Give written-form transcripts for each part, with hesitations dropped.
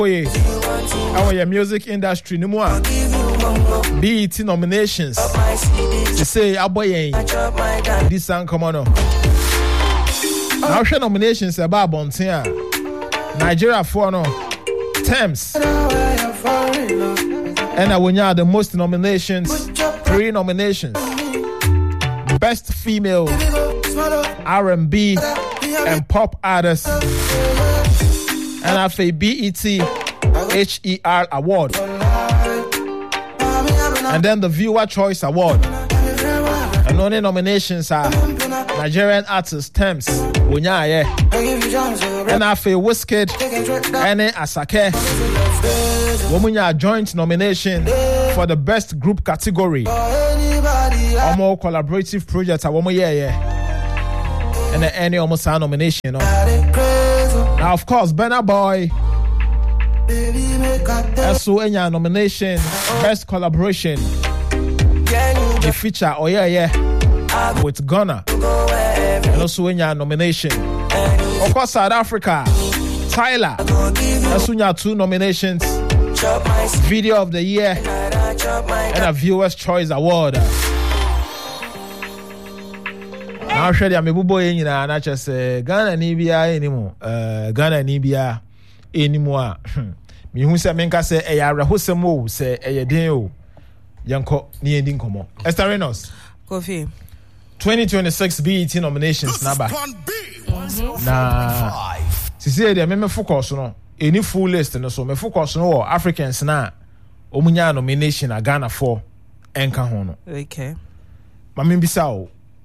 Our music industry no more. BET nominations. They say Aboye. This song come on. Now share nominations about Bontia. Nigeria for no Thames. And I win the most nominations. 3 nominations. Best female R&B and pop artist. And I say BET HER Award. And then the Viewer Choice Award. And only nominations are Nigerian artist Thames Wunyaye. And I say Wizkid and Asake. Womunya joint nomination for the best group category. Omo collaborative project Womu and the any almost nomination. Now of course Burna Boy. Also any nomination best collaboration. The feature with Ghana. And also any nomination. Of course South Africa. Tyler. Also 2 nominations. Video of the year and a Viewer's Choice Award. Now share the mebubo nyina na chese Ghana ni bia anymore. Ghana ni bia anymore. Me hu se menka se e ya rehosem o se e ye den o. Yanko ni ending komo. Esther Reynolds. Kofi. 2026 BET nominations number. Na sisi dey me focus no. Any full list no so me focus no Africans na omunya nomination na Ghana for enka ho no. Okay. Mama mbisa o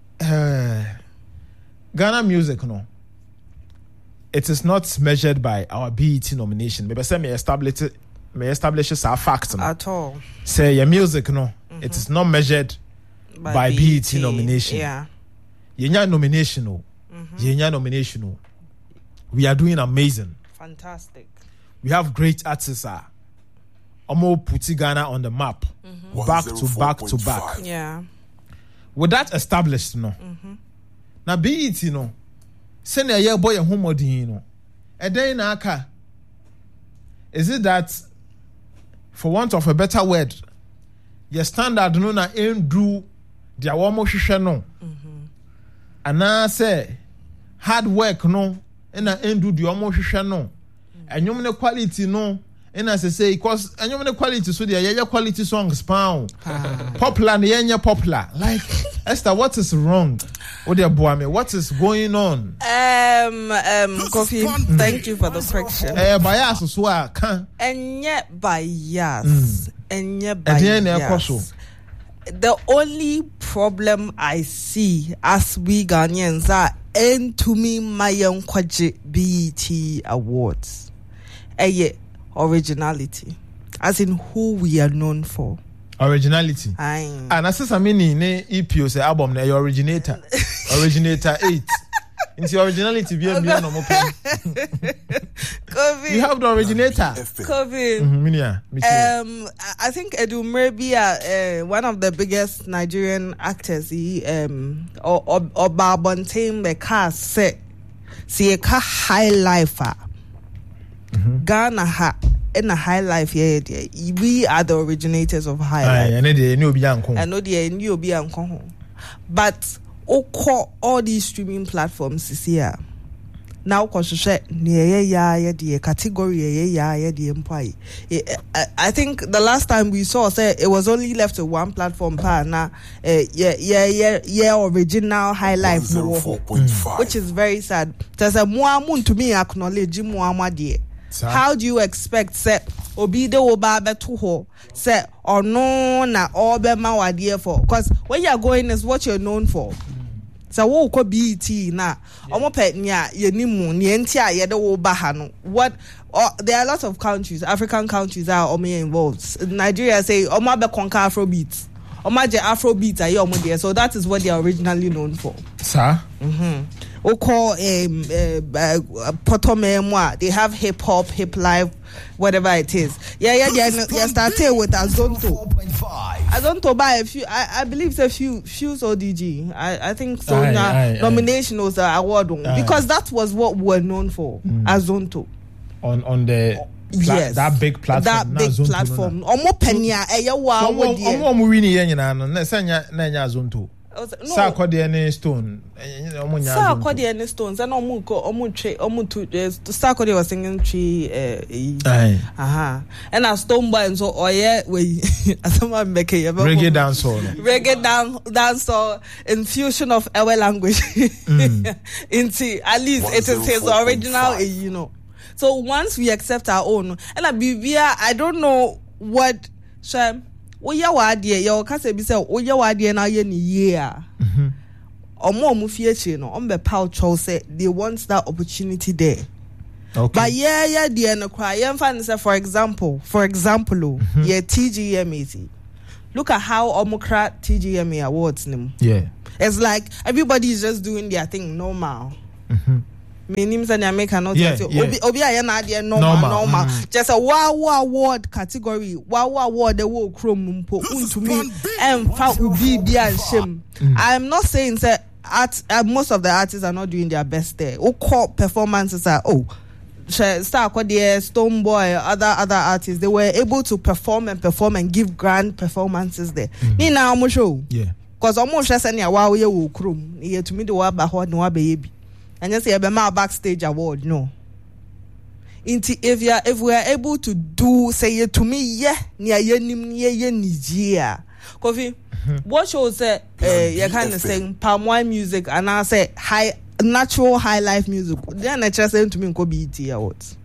Ghana music no. It is not measured by our BET nomination. Maybe say me establish a fact no. At all. Say your music no. It is not measured by BET nomination. Yeah. Yenya nomination no. Yenya nomination no. We are doing amazing. Fantastic. We have great artists. Omo puti Ghana on the map. Back to back to back. Yeah. With that established, no. Now BET, no. Send a year boy a homodin, no. And then aka. Is it that, for want of a better word, your standard no na do their womo shisha no. And now say hard work no. And na do the womo shisha no. And you mean quality no, and as I say, because and you mean quality so there, yeah, quality songs pound popular, yeah, popular. Like Esther, what is wrong? Oh dear boy, what is going on? Kofi, thank you for the question. Bias so I can. And yet bias, and yet bias. The only problem I see as we Ghanaians are to me my young kwaji BET Awards. Originality, as in who we are known for. Originality. And as I mean, ne EPO say album na your originator 8. Into originality be a no more. We have the originator. I think Edu Mrebia, one of the biggest Nigerian actors, he or Babontain the car set see a car high lifer. Ghana ha in a high life here. We are the originators of high life. I know the new be uncle. But all these streaming platforms is here. Now concentrate the category the empire. I think the last time we saw say it was only left to one platform now original high life which is very sad. There's a muamun to me acknowledge muamadi. How do you expect say obi de oba beto ho say or no na obe mawadie for? Because when you are going is what you're known for. So wo ko BET na omo pe nya yenimu ni enti a ye de wo ba ha no. What there are a lot of countries, African countries are involved. Nigeria say omo be conquer Afrobeat. Omo je Afrobeat are omo there. So that is what they are originally known for. Sir? Oko Potomemwa, they have hip hop, hip life, whatever it is. Yeah, started with Azonto. Azonto by a few, I believe it's a few ODG. I think so. Nomination was the award because that was what we were known for. Azonto. On the yes, that big platform. That big platform. Omo penya eyewa wodi. Omo wini ye nyina no na sanya na nya zonto. Sa akode any stone. Omo nya. Sa akode any stones and omo to sa akode was singing tree and a stone boy and so oye we asama make reggae dancehall. Reggae dancehall infusion of our language. Into at least it is his original, you know. So once we accept our own, and I don't know what Shem. Oya wadie your kase bi say oya wadie na ye ni year. Omo fie no on be pow chow say they want that opportunity there. Okay. But yeah the no cry. Yen fan say for example, yeah TGMA. Look at how Omokra TGMA awards them. Yeah. It's like everybody is just doing their thing normal. Meaning that I cannot obi ayana de normal just a wow award category wow award the wo krom mpo untumi emfa ubi bia shame. I'm not saying that most of the artists are not doing their best there. Core performances are Star Aquadia, Stone Boy, other artists, they were able to perform and give grand performances there. Ni na omo show. Yeah. Cause almost just any wow ye wo krom. Ye to me the wa ba ho no be and just say my backstage award no. If we are able to do say it to me near Nigeria. Coffee. What shows say you kind of saying palm wine music and I say natural high life music. Then I just say to me ko BET awards.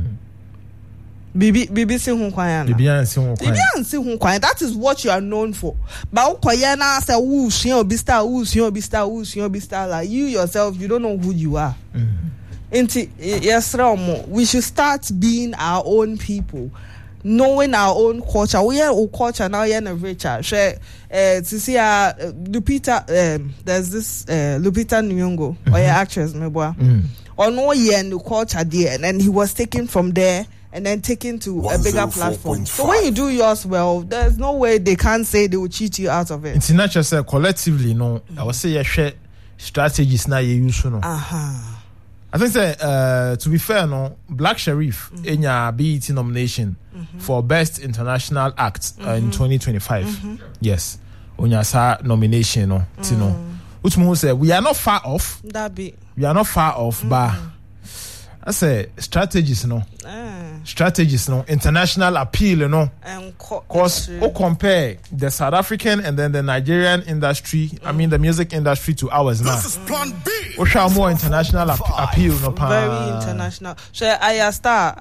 Bibi si hu kwan na. Bibi si hu kwan. That is what you are known for. But okoye na say who shin obi star like you yourself you don't know who you are. Yes, we should start being our own people. Knowing our own culture. We are our culture now in a richer. To see Lupita there's this Lupita Nyong'o or actress me boy. Or no the culture there and then he was taken from there and then taken to a bigger platform. So when you do yours well, there's no way they can't say they will cheat you out of it. It's not just collectively, no. I would say share strategies now you use no. I think to be fair, no, Black Sherif in your BET nomination for Best International Act in 2025. Yes. On your nomination, no. Which means we are not far off. We are not far off, but I say strategies, no. Strategies, no. International appeal, no. Because compare the South African and then the Nigerian industry, I mean the music industry to ours now. This is plan B. What's more international appeal, no? Very international. So I Star.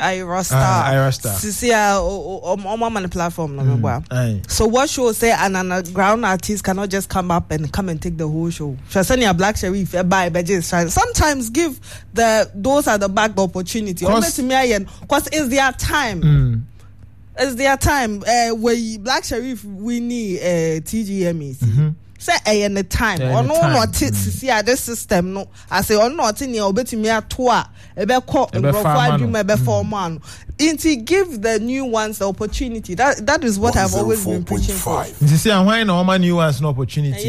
Sisia on the platform, no. So what show say an underground artist cannot just come up and take the whole show. So send your Black Sherif buy sometimes give those are the back opportunity. Because it's their time. It's their time. Where Black Sherif winning TGMA. Say in the time. Or no not see this system. No, I say or not in your betting me at toa. Give the new ones the opportunity. That is what I've always been preaching for. You see, and why no man new ones no opportunity?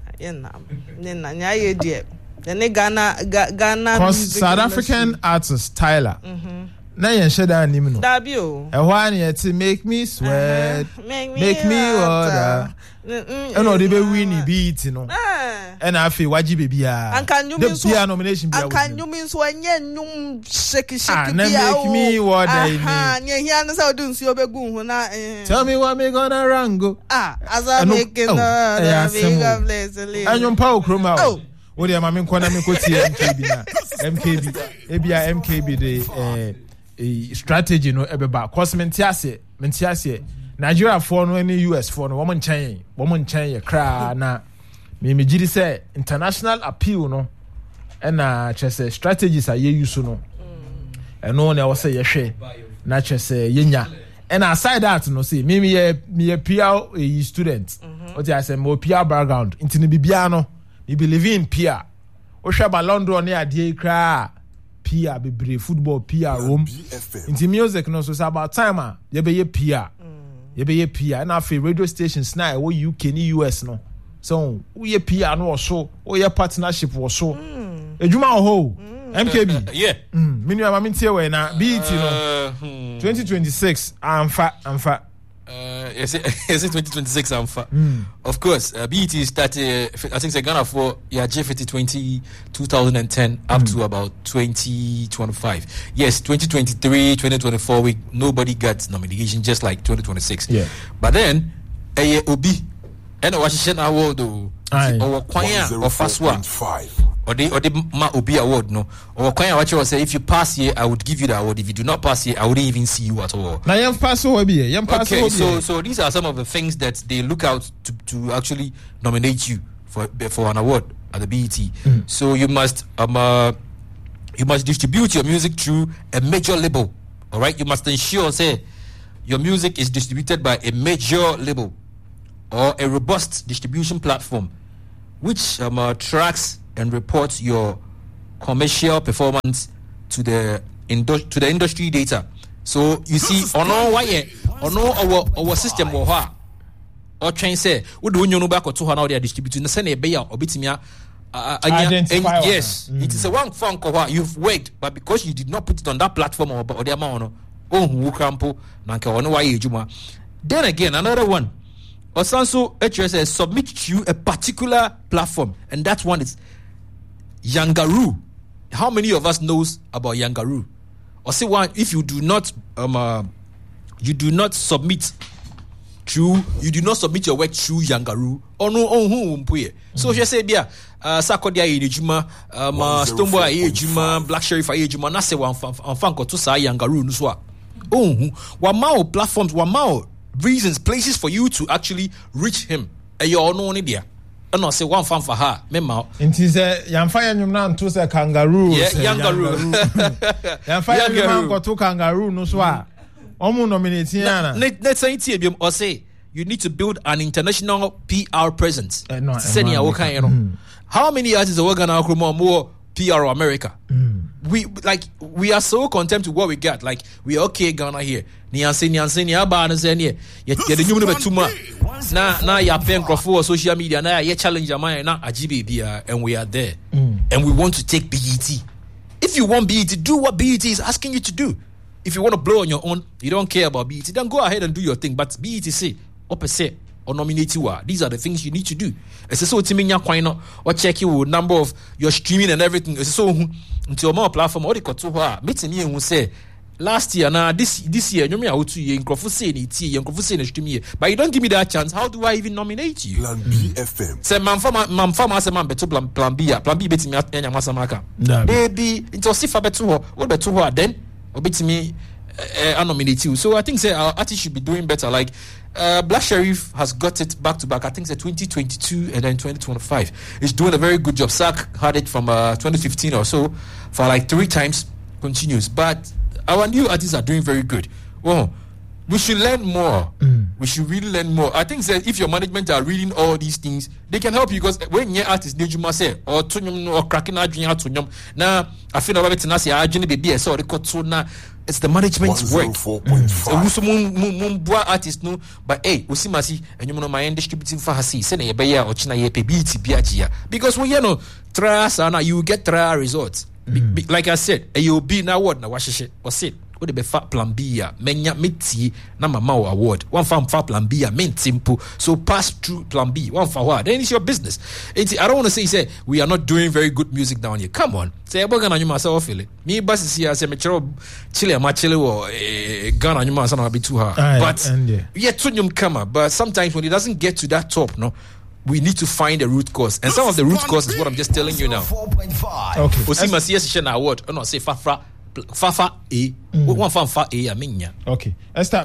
Ghana. Because South African artist Tyler. Na yen sheda anim no. Dabio. Ehwa na yet make me sweat. Make me order. No dey be win beat no. And afi waji baby a. The piano nomination be. Can you mean so enye nyum shake bia. Make me order ni. Nya hia no say odun si obegu ho na. Tell me what me gonna rango. As I make the big of blessing. Anyum pa okroma. Wo dey ma me nkona me ko tie MKB na. MKB. Ebia MKB dey a strategy no ebeba cause mentiase Nigeria for no any US for no woman chain kra na me gidi say international appeal no na chese strategies are ye use no eno na wo say ye hwe na chese yenya and aside that no say me PR student what I say mo PR background intini bibia no me believe in PR o hwe ba London ne ade kra PR be football PR room into music no so about time you be PR and after radio stations now what UK ni US no so we PR no so o your partnership was so ejuma ho MKB. Yeah. Minu amamintie we na BET no. 2026 amfa. Is it 2026 amfa? Of course, BET started. I think they Ghana for J50 2010 up to about 2025. Yes, 2023, 2024 nobody got nomination, just like 2026. Yeah. But then Obi and Washington Award or Kwanya or Faswa or the Ma Obi Award no or Kwanya what you say if you pass here I would give you the award, if you do not pass here I wouldn't even see you at all. Now you pass Obi. Okay, so these are some of the things that they look out to actually nominate you for an award at the BET. So you must distribute your music through a major label. All right, you must ensure say your music is distributed by a major label or a robust distribution platform which tracks and reports your commercial performance to the industry data. So you see, our system or train say we do you know back or 200 they are distributing the same be or bitimia yes, it is a one phone call you've worked, but because you did not put it on that platform or the amount then again another one Osanso HSS submit to a particular platform, and that one is Yangaroo. How many of us knows about Yangaroo? Or say one, if you do not submit your work through Yangaroo, so she say bia Sakodia ejuma Stoneboy ejuma Black Sheriff ejuma na se wan fanko to sa Yangaroo no so a platforms reasons, places for you to actually reach him. You all know only there. And I say one fan for her. Memo. It is a Yamfire Numnan to say kangaroo. Yeah, Yangaroo. Yamfire Numnan got to kangaroo no swa. Omu nominating. Let's say it or say you need to build an international PR presence. How many artists are working on more PR America? We are so content with what we got. Like we are okay Ghana here. Nianse aba na zenie. Ye the new betuma. Na ya pen for social media na ya challenge amaya na ajibe bia, and we are there. And we want to take BET. If you want BET, do what BET is asking you to do. If you want to blow on your own, you don't care about BET, then go ahead and do your thing. But BET say opposite or nominate you are. These are the things you need to do. It's so timinya kwino or check you number of your streaming and everything. It's so until more platform or the kotuha meeting me who say last year now this year you me out to you stream, but you don't give me that chance. How do I even nominate you? Plan B FM. Say man say man beto plan B beti me enya masamaka. Baby it was if beto what beto then or beti me nominate you. So I think say our artist should be doing better. Like Black Sheriff has got it back to back. I think it's 2022 and then 2025. It's doing a very good job. Sack had it from 2015 or so for like 3 times continuous. But our new artists are doing very good. Well, we should learn more. We should really learn more. I think that if your management are reading all these things, they can help you, because when your artist need you must say or cracking out now I feel about it say baby so it's the management's work. Artist no, but hey, usimasi and you know my end distributing for hasi send a beya or china BET biajia, because when you know try sana you get try results. Like I said, you be now what na washe or sit what the fat plan B ya menya miti na mama award one farm fat plan B ya main simple, so pass through plan B one for what then it's your business. I don't want to say we are not doing very good music down here. Come on, say Ghana you myself feel it me bus is here say me chile or Ghana you myself be too hard, but yeah tunyum come, but sometimes when it doesn't get to that top no, we need to find the root cause, and some of the root cause is what I'm just telling you now. Okay. Award, no say Fafa A. One fan fa A. I mean, yeah. Okay. Esther,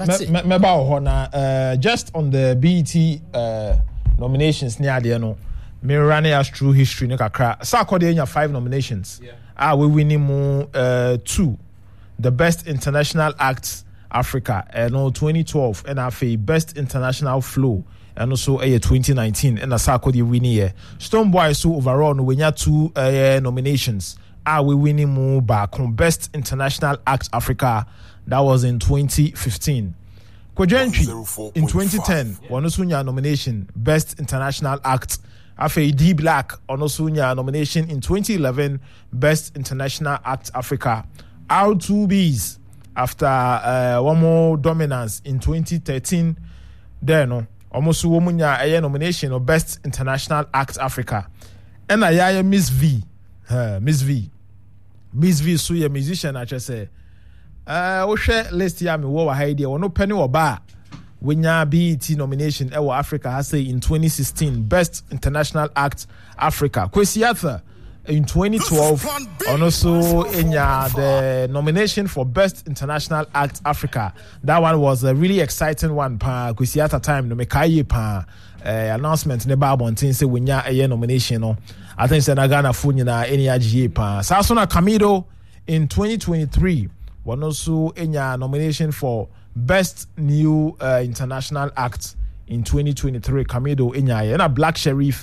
just on the BET nominations near the no, me running us through history. Ne kakra. Sakode 5 nominations. Yeah. We winning 2. The best international act Africa, and 2012, and a best international flow. And also 2019 and Asako winning year. Stoneboy so overall no we 2 nominations. We winning more back on Best International Act Africa. That was in 2015. Kojentry in 2010 won also nomination Best International Act Afe D Black also nya nomination in 2011 Best International Act Africa. R2Bs after one more dominance in 2013 there no almost womunya a nomination of Best International Act Africa. And I Miss V. Miss V so a musician I just say we share list ya me wo ha idea no penny or bar winya BET nomination ewo Africa has say in 2016 Best International Act Africa. Kwesi Arthur in 2012 and also in the nomination for Best International Act Africa. That one was a really exciting one pa Kwesi Arthur time no mekaye pa announcement ne ba bontin say winya a nomination no. I think say na Ghana fu nyina eni agye pa. Sasona Kamido in 2023 one also in nomination for Best New International Act in 2023. Kamido Inya and a Black Sheriff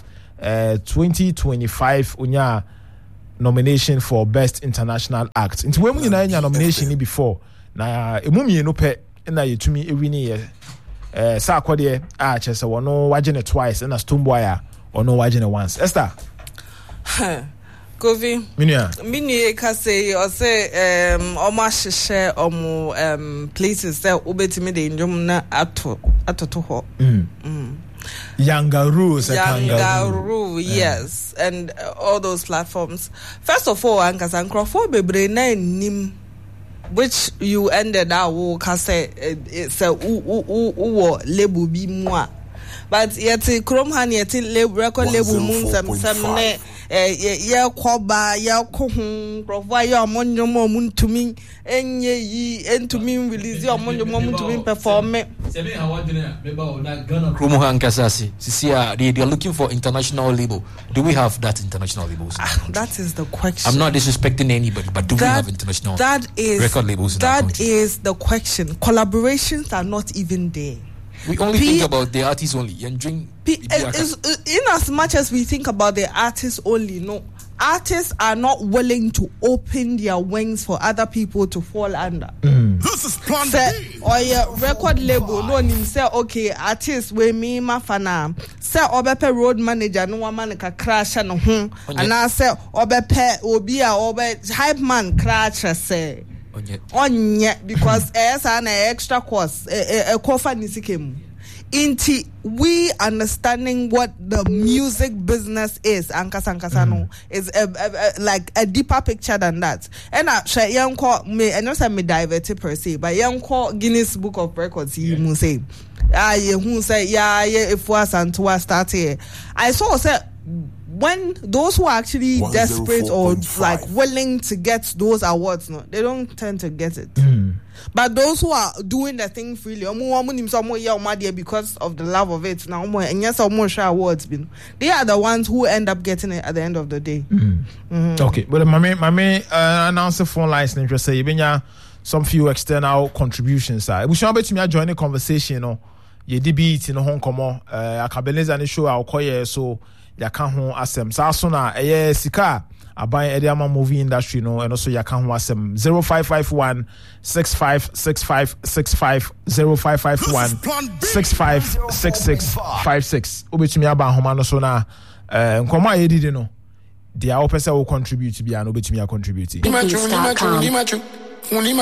2025 unya nomination for Best International Act. Into when we na nomination before na emumi no pe na yetumi ewini ye sa akwade a chese wono wagene twice and a Stonebwoy ono wagene once. Esther Kofi Mini ka say or say omo hyehyɛ omo places that obetimi de ndwom na atoto ho Yangaroo, yes, and all those platforms. First of all, ankasa nkrofo bebre na nim which you ended out ka say it's a label bi mu a but yet krom han yet record label mu sam ne ya koba ya kohun provide your monyomo muntumi enye yi entumi release your monyomo muntumi perform say how what remember that Ghana krom han kasasi sisia they are looking for international label. Do we have that international labels? That is the question. I'm not disrespecting anybody, but do we have international record labels? That is the question. Collaborations are not even there. We only think about the artists only. In as much as we think about the artists only, no. Artists are not willing to open their wings for other people to fall under. This is plan B. Or your record label, no nim say okay, artists we me mafana. Say obepe road manager, no one ka crash no ho. And I say obepe obi a obe hype man crash say. Onye because as an extra cost a kofa nisikemu. Inti we understanding what the music business is ankasa is like a deeper picture than that. And I know say me diverted per se, but yanko Guinness Book of Records you must say who say if was and to start here. I saw say when those who are actually desperate or like willing to get those awards, no, they don't tend to get it. But those who are doing the thing freely, because of the love of it, now and yes, awards, they are the ones who end up getting it at the end of the day. Okay, but my announce the phone lines and just say some few external contributions. We should bet me join the conversation. No, ye debate in Hong Kong. Akabeleza ni show our koye so. Yaka ho asem saso na sika aban ediama movie industry no and also yaka ho asem 0551 656565 0551 656656 obetumi aba homa no so na nkoma yedidi no dia opese wo contribute bia no obetumi a contribute